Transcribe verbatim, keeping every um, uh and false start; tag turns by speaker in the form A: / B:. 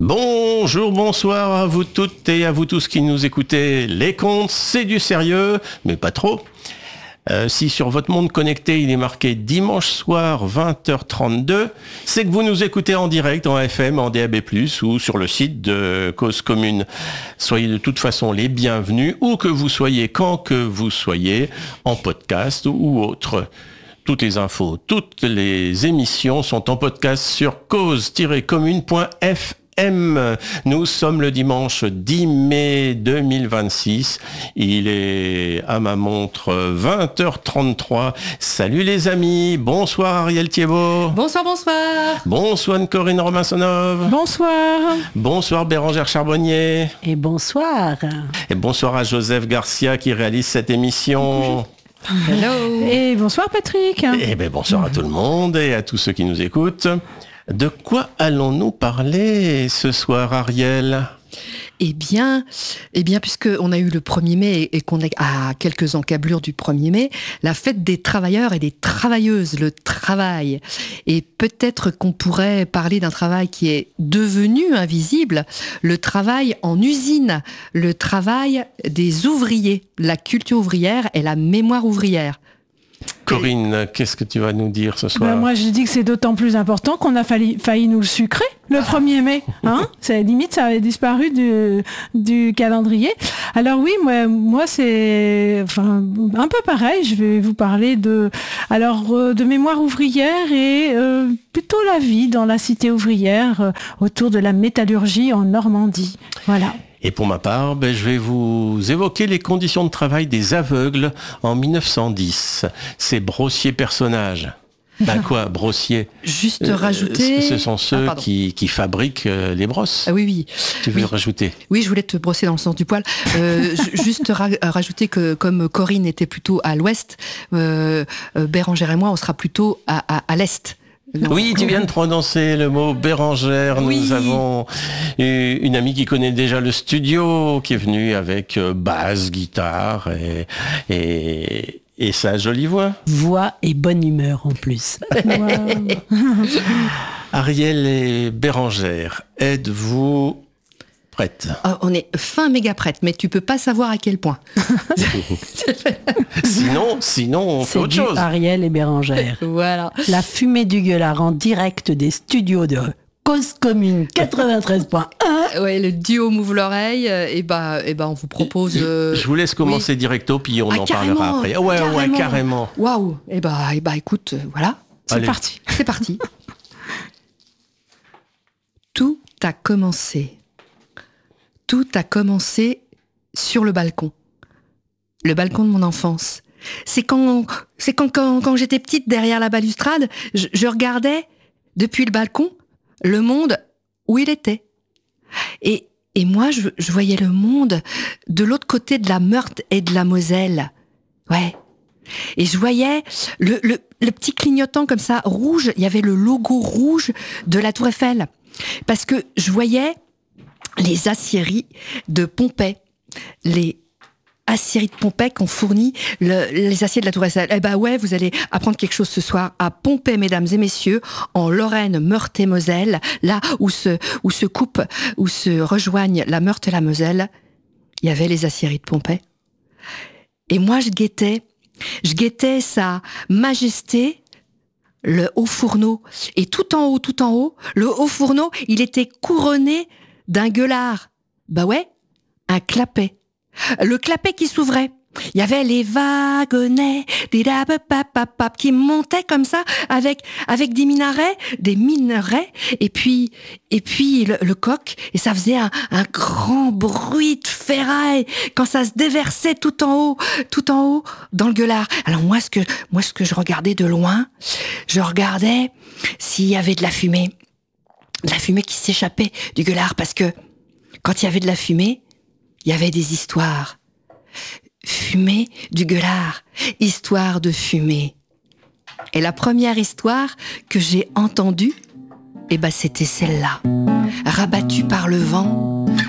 A: Bonjour, bonsoir à vous toutes et à vous tous qui nous écoutez. Les contes, c'est du sérieux, mais pas trop. Euh, si sur votre monde connecté, il est marqué dimanche soir vingt heures trente-deux, c'est que vous nous écoutez en direct, en F M, en D A B plus, ou sur le site de Cause Commune. Soyez de toute façon les bienvenus, où que vous soyez, quand que vous soyez, en podcast ou autre. Toutes les infos, toutes les émissions sont en podcast sur cause tiret commune point f m. Nous sommes le dimanche dix mai deux mille vingt-six. Il est à ma montre vingt heures trente-trois. Salut les amis. Bonsoir Ariel Thiebaud.
B: Bonsoir, bonsoir.
A: Bonsoir Corinne Romansonov.
C: Bonsoir.
A: Bonsoir Bérangère Charbonnier.
C: Et bonsoir.
A: Et bonsoir à Joseph Garcia qui réalise cette émission.
B: Hello.
C: Et bonsoir Patrick.
A: Eh bien bonsoir à tout le monde et à tous ceux qui nous écoutent. De quoi allons-nous parler ce soir, Ariel ?
B: Eh bien, eh bien, puisque on a eu le premier mai et qu'on est à quelques encablures du premier mai, la fête des travailleurs et des travailleuses, le travail. Et peut-être qu'on pourrait parler d'un travail qui est devenu invisible, le travail en usine, le travail des ouvriers, la culture ouvrière et la mémoire ouvrière.
A: Corinne, qu'est-ce que tu vas nous dire ce soir ?
C: Ben moi, je dis que c'est d'autant plus important qu'on a failli, failli nous le sucrer le premier mai. Hein, c'est limite, ça avait disparu du, du calendrier. Alors oui, moi, moi c'est enfin, un peu pareil. Je vais vous parler de, alors, euh, de mémoire ouvrière et euh, plutôt la vie dans la cité ouvrière euh, autour de la métallurgie en Normandie. Voilà.
A: Et pour ma part, ben, je vais vous évoquer les conditions de travail des aveugles en mille neuf cent dix. Ces brossiers personnages. Ben quoi, brossiers ?
B: Juste
A: euh,
B: rajouter...
A: Ce sont ceux
B: ah,
A: qui, qui fabriquent euh, les brosses.
B: Ah oui, oui.
A: Tu veux
B: oui.
A: rajouter ?
B: Oui, je voulais te brosser dans le sens du poil. Euh, juste ra- rajouter que comme Corinne était plutôt à l'ouest, euh, euh, Bérangère et moi, on sera plutôt à, à, à l'est.
A: Non. Oui, tu viens de prononcer le mot Bérangère.
B: Oui.
A: Nous avons une amie qui connaît déjà le studio, qui est venue avec basse, guitare et, et, et sa jolie voix.
D: Voix et bonne humeur en plus.
C: Wow.
A: Ariel et Bérangère, êtes-vous prêtes ?
B: Oh, on est fin méga prête, mais tu peux pas savoir à quel point.
A: sinon, sinon, on fait
D: C'est
A: autre
D: du
A: chose.
D: Ariel et Bérangère.
B: Voilà.
D: La fumée du gueulard en direct des studios de Cause Commune quatre-vingt-treize point un.
B: Ouais, le duo Mouve l'oreille, euh, et bah, et bah, on vous propose. Euh...
A: Je vous laisse commencer
B: oui.
A: directo, puis on
B: ah,
A: en parlera après. Ouais,
B: carrément.
A: ouais, carrément.
B: Waouh. Et bah, et bah, écoute, euh, voilà.
C: C'est
A: Allez.
C: parti.
B: C'est parti. Tout a commencé. Tout a commencé sur le balcon. Le balcon de mon enfance. C'est quand, c'est quand, quand, quand j'étais petite, derrière la balustrade, je, je regardais, depuis le balcon, le monde où il était. Et, et moi, je, je voyais le monde de l'autre côté de la Meurthe et de la Moselle. Ouais. Et je voyais le, le, le petit clignotant comme ça, rouge, il y avait le logo rouge de la Tour Eiffel. Parce que je voyais les aciéries de Pompée, les aciéries de Pompée qu'ont fourni le, les aciers de la Tour Eiffel. Eh ben ouais, vous allez apprendre quelque chose ce soir à Pompée, mesdames et messieurs, en Lorraine, Meurthe et Moselle, là où se, où se coupent, où se rejoignent la Meurthe et la Moselle, il y avait les aciéries de Pompée. Et moi, je guettais, je guettais sa majesté, le haut fourneau. Et tout en haut, tout en haut, le haut fourneau, il était couronné d'un gueulard. Bah ouais, un clapet. Le clapet qui s'ouvrait. Il y avait les wagonnets, des dabapapapap qui montaient comme ça avec avec des minarets, des minerais, et puis et puis le, le coq, et ça faisait un, un grand bruit de ferraille quand ça se déversait tout en haut, tout en haut dans le gueulard. Alors moi ce que moi ce que je regardais de loin, je regardais s'il y avait de la fumée, de la fumée qui s'échappait du gueulard, parce que quand il y avait de la fumée, il y avait des histoires. Fumée du gueulard, histoire de fumée. Et la première histoire que j'ai entendue, eh ben c'était celle-là. Rabattue par le vent,